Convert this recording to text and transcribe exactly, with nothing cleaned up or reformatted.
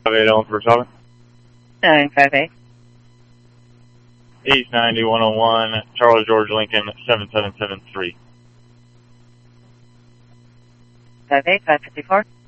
five eight on for Solid. nine five eight. East ninety one oh one, Charlie George Lincoln, seven seven seven three. five eight, five fifty-four.